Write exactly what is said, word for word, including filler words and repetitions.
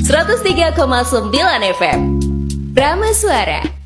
seratus tiga koma sembilan F M. Rama Suara.